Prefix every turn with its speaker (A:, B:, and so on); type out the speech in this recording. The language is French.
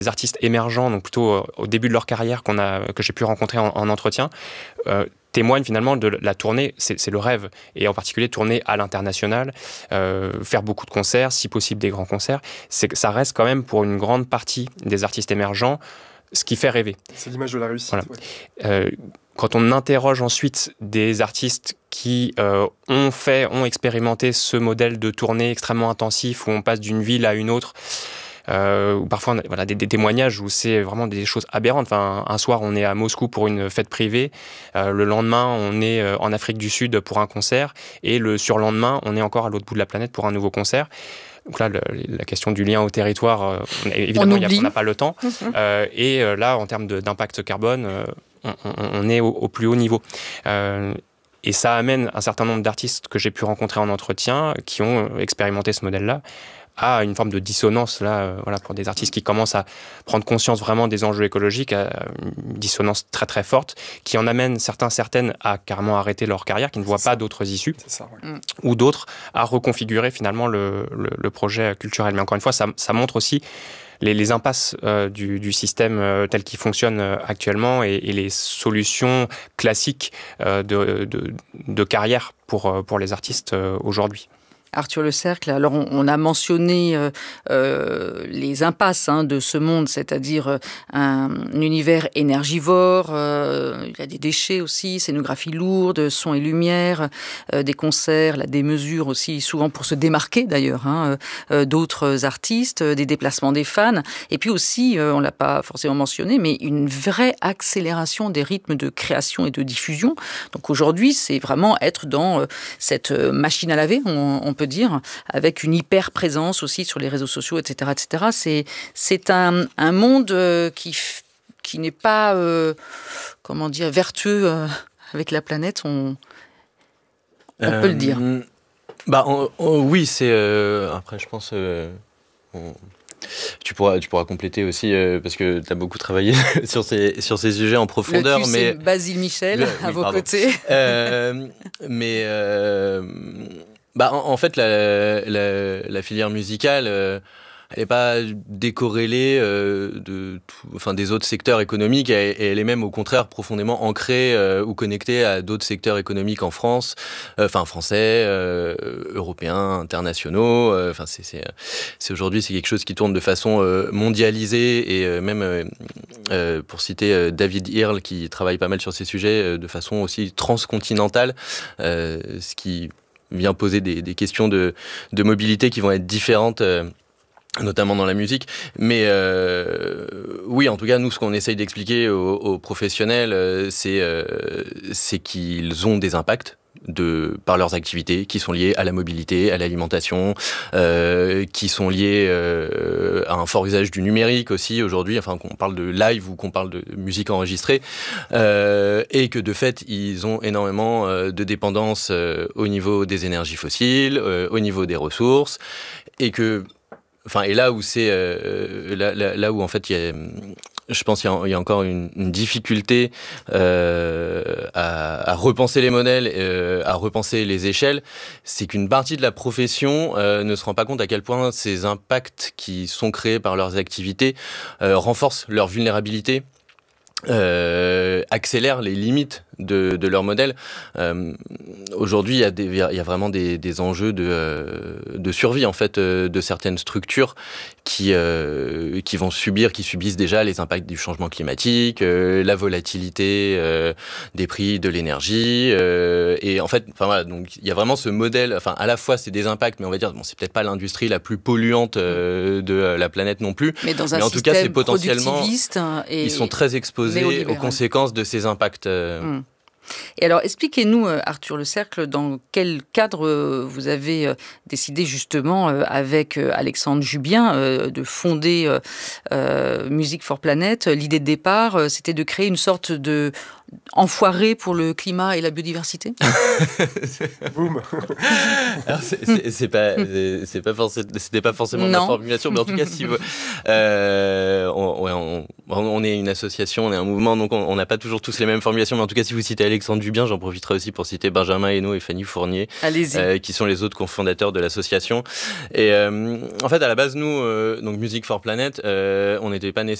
A: artistes émergents, donc plutôt au début de leur carrière que j'ai pu rencontrer en entretien, témoignent finalement de la tournée, c'est le rêve, et en particulier tourner à l'international, faire beaucoup de concerts, si possible des grands concerts, ça reste quand même pour une grande partie des artistes émergents ce qui fait rêver.
B: C'est l'image de la réussite.
A: Voilà.
B: Ouais.
A: Quand on interroge ensuite des artistes qui ont expérimenté ce modèle de tournée extrêmement intensif, où on passe d'une ville à une autre, ou parfois des témoignages où c'est vraiment des choses aberrantes. Enfin, un soir, on est à Moscou pour une fête privée, le lendemain, on est en Afrique du Sud pour un concert, et le surlendemain, on est encore à l'autre bout de la planète pour un nouveau concert. Donc là, la question du lien au territoire, évidemment, on n'a pas le temps. Et là, en termes d'impact carbone, on est au plus haut niveau. Et ça amène un certain nombre d'artistes que j'ai pu rencontrer en entretien qui ont expérimenté ce modèle-là à une forme de dissonance là, pour des artistes qui commencent à prendre conscience vraiment des enjeux écologiques, à une dissonance très très forte, qui en amène certaines à carrément arrêter leur carrière, qui ne voient pas d'autres issues, ou d'autres à reconfigurer finalement le projet culturel. Mais encore une fois, ça montre aussi les impasses du système tel qu'il fonctionne actuellement et les solutions classiques de carrière pour les artistes aujourd'hui.
C: Arthur Le Cercle, alors on a mentionné les impasses de ce monde, c'est-à-dire un univers énergivore, il y a des déchets aussi, scénographie lourde, son et lumière, des concerts, la démesure aussi, souvent pour se démarquer d'ailleurs, d'autres artistes, des déplacements des fans, et puis aussi, on ne l'a pas forcément mentionné, mais une vraie accélération des rythmes de création et de diffusion. Donc aujourd'hui, c'est vraiment être dans cette machine à laver, on peut dire, avec une hyper présence aussi sur les réseaux sociaux, etc., etc. C'est un monde qui n'est pas, vertueux avec la planète. On peut le dire.
D: Oui, c'est après, je pense. Tu pourras compléter aussi parce que tu as beaucoup travaillé sur ces sujets en profondeur.
C: C'est Basile Michel à vos côtés.
D: En fait, la filière musicale, elle n'est pas décorrélée des autres secteurs économiques, et elle est même au contraire profondément ancrée ou connectée à d'autres secteurs économiques en France, français, européens, internationaux. C'est aujourd'hui, c'est quelque chose qui tourne de façon mondialisée, et même pour citer David Earle, qui travaille pas mal sur ces sujets de façon aussi transcontinentale, ce qui vient poser des questions de mobilité qui vont être différentes, notamment dans la musique. Mais oui, en tout cas, nous, ce qu'on essaye d'expliquer aux professionnels, c'est qu'ils ont des impacts par leurs activités qui sont liées à la mobilité, à l'alimentation, qui sont liées à un fort usage du numérique aussi aujourd'hui, qu'on parle de live ou qu'on parle de musique enregistrée, et que de fait ils ont énormément de dépendance au niveau des énergies fossiles, au niveau des ressources, et que et là où c'est là où en fait je pense qu'il y a encore une difficulté à repenser les modèles, à repenser les échelles, c'est qu'une partie de la profession ne se rend pas compte à quel point ces impacts qui sont créés par leurs activités renforcent leur vulnérabilité, accélèrent les limites de leur modèle. Aujourd'hui, il y a vraiment des enjeux de survie en fait de certaines structures qui subissent déjà les impacts du changement climatique, la volatilité des prix de l'énergie, et en fait, donc il y a vraiment ce modèle. À la fois c'est des impacts, mais on va dire c'est peut-être pas l'industrie la plus polluante de la planète non plus.
C: Mais
D: en tout cas, c'est potentiellement
C: ils
D: sont très exposés aux conséquences de ces impacts.
C: Et alors, expliquez-nous, Arthur Le Cercle, dans quel cadre vous avez décidé justement, avec Alexandre Jubien, de fonder Music for Planet. L'idée de départ, c'était de créer une sorte de enfoiré pour le climat et la biodiversité.
B: Boum.
D: C'était pas forcément ma formulation, mais en tout cas, si on on est une association, on est un mouvement, donc on n'a pas toujours tous les mêmes formulations. Mais en tout cas, si vous citez Alexandre Dubien, j'en profiterai aussi pour citer Benjamin Hainaut et Fanny Fournier, qui sont les autres cofondateurs de l'association. Et en fait, à la base, nous, donc Music for Planet, on n'était pas